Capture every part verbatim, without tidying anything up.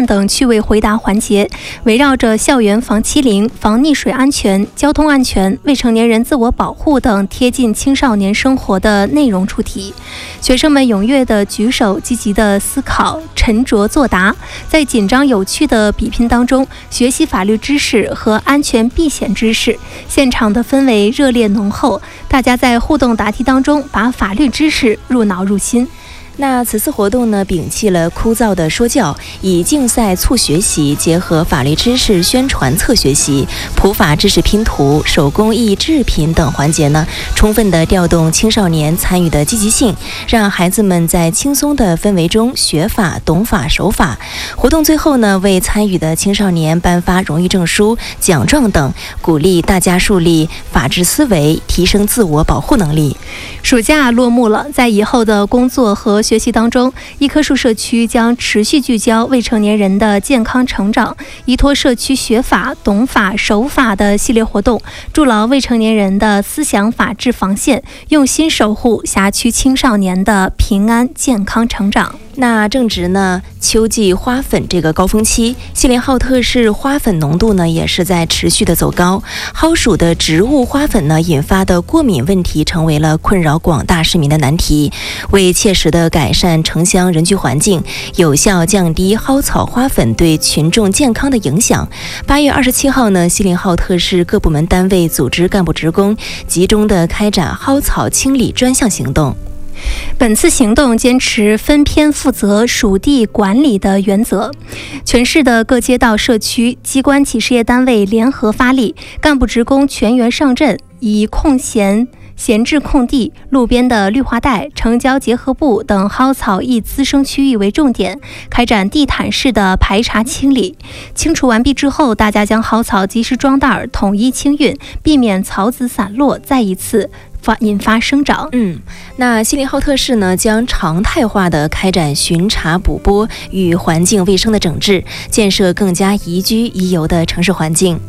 验等趣味回答环节，围绕着校园防欺凌、防溺水安全、交通安全、未成年人自我保护等贴近青少年生活的内容出题。学生们踊跃地举手，积极地思考，沉着作答，在紧张有趣的比拼当中学习法律知识和安全避险知识。现场的氛围热烈浓厚，大家在互动答题当中把法律知识入脑入心。 那此次活动呢，摒弃了枯燥的说教，以竞赛促学习，结合法律知识宣传策学习、普法知识拼图、手工艺制品等环节呢，充分的调动青少年参与的积极性，让孩子们在轻松的氛围中学法、懂法、守法。活动最后呢，为参与的青少年颁发荣誉证书、奖状等，鼓励大家树立法治思维，提升自我保护能力。 暑假落幕了，在以后的工作和学习当中，一棵树社区将持续聚焦未成年人的健康成长，依托社区学法、懂法、守法的系列活动，筑牢未成年人的思想法治防线，用心守护辖区青少年的平安健康成长。 那正值呢秋季花粉这个高峰期，锡林浩特市花粉浓度呢也是在持续的走高，蒿属的植物花粉呢引发的过敏问题成为了困扰广大市民的难题。为切实的改善城乡人居环境，有效降低蒿草花粉对群众健康的影响，八月二十七号呢，锡林浩特市各部门单位组织干部职工集中的开展蒿草清理专项行动。 本次行动坚持分篇负责、属地管理的原则，全市的各街道、社区、机关企事业单位联合发力，干部职工全员上阵，以空闲闲置空地、路边的绿化带、城郊结合部等蒿草易滋生区域为重点，开展地毯式的排查清理。清除完毕之后，大家将蒿草及时装袋，统一清运，避免草籽散落，再一次发引发生长。 嗯，那锡林浩特市呢，将常态化的开展巡查补播与环境卫生的整治，建设更加宜居宜游的城市环境。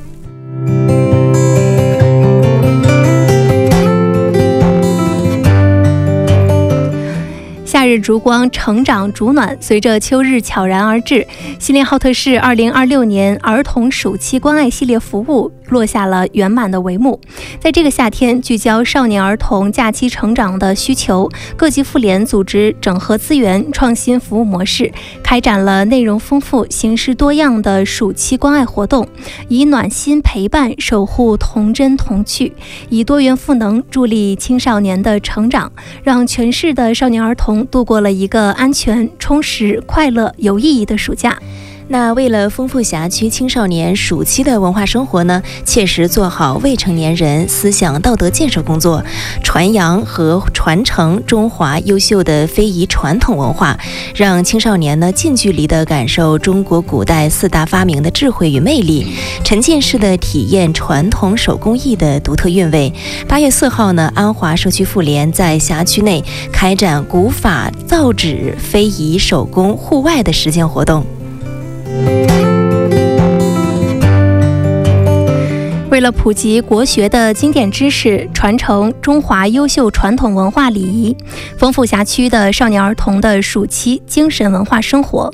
夏日烛光，成长逐暖，随着秋日悄然而至，锡林浩特市二零二六年儿童暑期关爱系列服务落下了圆满的帷幕。在这个夏天，聚焦少年儿童假期成长的需求，各级妇联组织整合资源，创新服务模式，开展了内容丰富、形式多样的暑期关爱活动，以暖心陪伴守护童真童趣，以多元赋能助力青少年的成长，让全市的少年儿童度过了一个安全、充实、快乐、有意义的暑假。 那为了丰富辖区青少年暑期的文化生活呢，切实做好未成年人思想道德建设工作，传扬和传承中华优秀的非遗传统文化，让青少年呢近距离地感受中国古代四大发明的智慧与魅力，沉浸式的体验传统手工艺的独特韵味。八月四号呢，安华社区妇联在辖区内开展古法造纸、非遗手工户外的实践活动。 为了普及国学的经典知识，传承中华优秀传统文化礼仪，丰富辖区的少年儿童的暑期精神文化生活。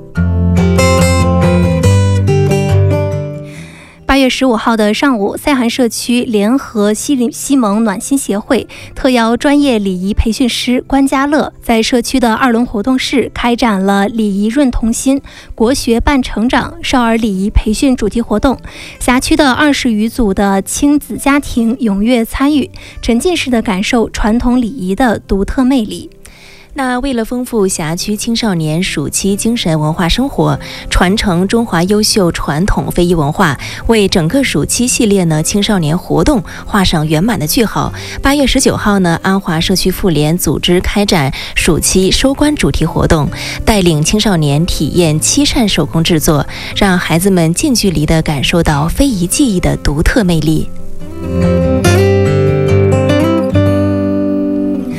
八月十五号的上午，塞罕社区联合西林西蒙暖心协会特邀专业礼仪培训师关家乐，在社区的二轮活动室开展了礼仪润童心、国学伴成长少儿礼仪培训主题活动。辖区的二十余组的亲子家庭踊跃参与，沉浸式的感受传统礼仪的独特魅力。 那为了丰富辖区青少年暑期精神文化生活，传承中华优秀传统非遗文化，为整个暑期系列呢青少年活动画上圆满的句号。八月十九号呢，安华社区妇联组织开展暑期收官主题活动，带领青少年体验漆扇手工制作，让孩子们近距离地感受到非遗技艺的独特魅力。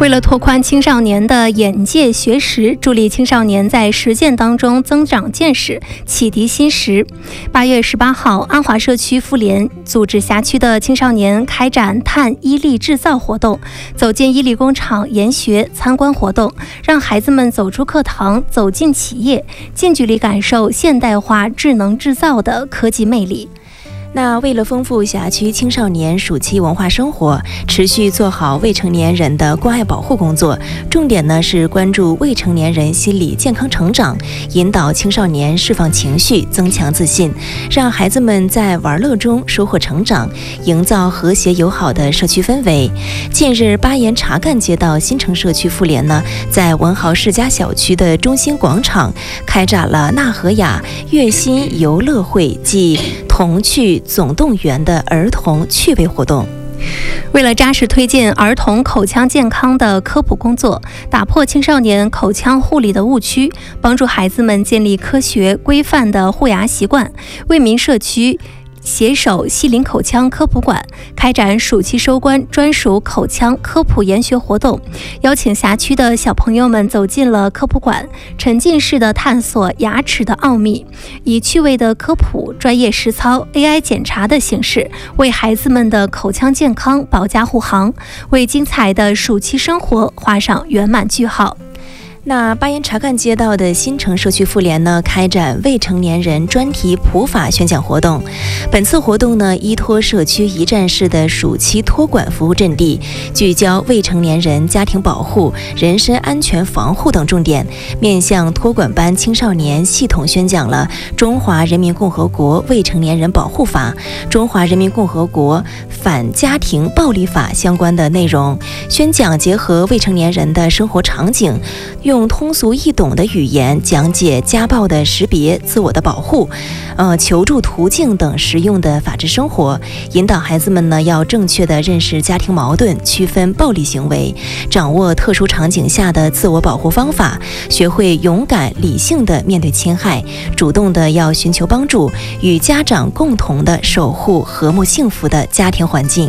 为了拓宽青少年的眼界学识，助力青少年在实践当中增长见识、启迪心识，八月十八号，安华社区妇联组织辖区的青少年开展碳伊利制造活动，走进伊利工厂研学参观活动，让孩子们走出课堂，走进企业，近距离感受现代化智能制造的科技魅力。 那为了丰富辖区青少年暑期文化生活，持续做好未成年人的关爱保护工作，重点呢是关注未成年人心理健康成长，引导青少年释放情绪，增强自信，让孩子们在玩乐中收获成长，营造和谐友好的社区氛围。近日，巴彦查干街道新城社区妇联呢，在文豪世家小区的中心广场开展了纳和雅悦心游乐会暨童趣总动员的儿童趣味活动。 为了扎实推进儿童口腔健康的科普工作，打破青少年口腔护理的误区，帮助孩子们建立科学规范的护牙习惯，为民社区携手西林口腔科普馆开展暑期收官专属口腔科普研学活动，邀请辖区的小朋友们走进了科普馆，沉浸式的探索牙齿的奥秘，以趣味的科普、专业实操、A I 检查的形式，为孩子们的口腔健康保驾护航，为精彩的暑期生活画上圆满句号。 那巴彦查干街道的新城社区妇联呢，开展未成年人专题普法宣讲活动。本次活动呢，依托社区一站式的暑期托管服务阵地，聚焦未成年人家庭保护、人身安全防护等重点，面向托管班青少年系统宣讲了《中华人民共和国未成年人保护法》、《中华人民共和国反家庭暴力法》相关的内容。宣讲结合未成年人的生活场景，用用通俗易懂的语言讲解家暴的识别、自我的保护、呃求助途径等实用的法治生活，引导孩子们呢要正确的认识家庭矛盾，区分暴力行为，掌握特殊场景下的自我保护方法，学会勇敢理性的面对侵害，主动的要寻求帮助，与家长共同的守护和睦幸福的家庭环境。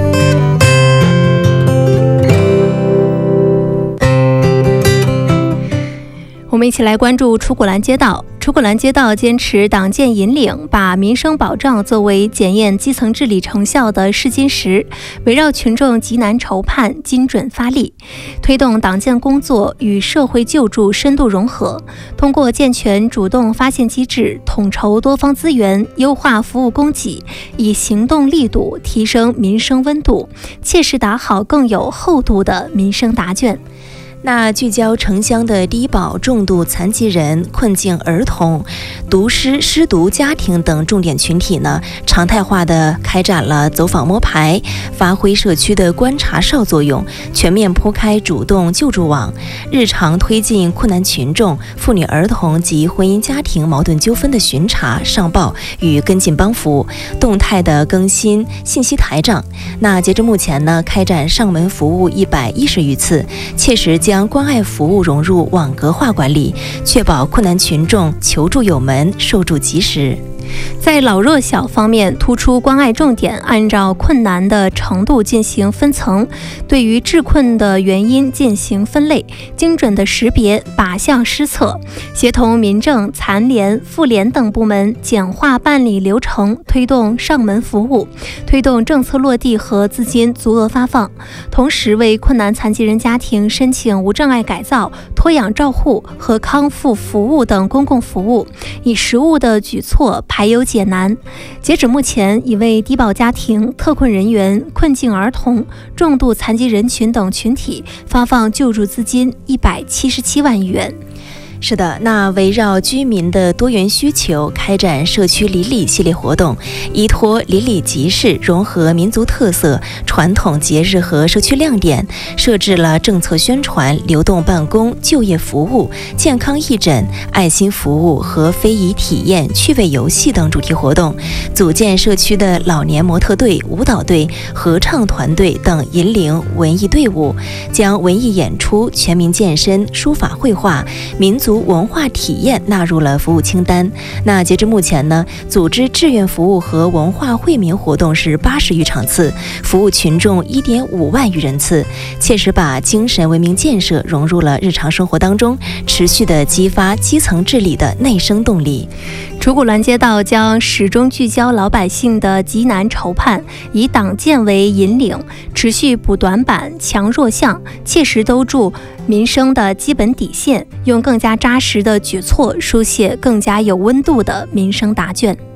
我们一起来关注楚古兰街道。楚古兰街道坚持党建引领，把民生保障作为检验基层治理成效的试金石，围绕群众急难愁盼精准发力，推动党建工作与社会救助深度融合。通过健全主动发现机制，统筹多方资源，优化服务供给，以行动力度提升民生温度，切实打好更有厚度的民生答卷。 那聚焦城乡的低保、重度残疾人、困境儿童、读诗、失独家庭等重点群体呢，常态化的开展了走访摸排，发挥社区的观察哨作用，全面铺开主动救助网，日常推进困难群众、妇女儿童及婚姻家庭矛盾纠纷的巡查、上报与跟进帮扶，动态的更新信息台账。那截至目前呢，开展上门服务一百一十余次，切实将将关爱服务融入网格化管理，确保困难群众求助有门、受助及时。 在老弱小方面突出关爱重点，按照困难的程度进行分层，对于致困的原因进行分类，精准的识别靶向施策，协同民政、残联、妇联等部门简化办理流程，推动上门服务，推动政策落地和资金足额发放，同时为困难残疾人家庭申请无障碍改造、托养照护和康复服务等公共服务，以实务的举措排忧解难。截止目前，已为低保家庭、特困人员、困境儿童、重度残疾人群等群体发放救助资金一百七十七万余元。 是的，那围绕居民的多元需求，开展社区邻里系列活动，依托邻里集市，融合民族特色、传统节日和社区亮点，设置了政策宣传、流动办公、就业服务、健康义诊、爱心服务和非遗体验、趣味游戏等主题活动，组建社区的老年模特队、舞蹈队、合唱团队等引领文艺队伍，将文艺演出、全民健身、书法绘画、民族族文化体验纳入了服务清单。那截至目前呢，组织志愿服务和文化惠民活动是八十余场次，服务群众一点五万余人次，切实把精神文明建设融入了日常生活当中，持续的激发基层治理的内生动力。 竹谷峦街道将始终聚焦老百姓的急难愁盼，以党建为引领，持续补短板、强弱项，切实兜住民生的基本底线，用更加扎实的举措书写更加有温度的民生答卷。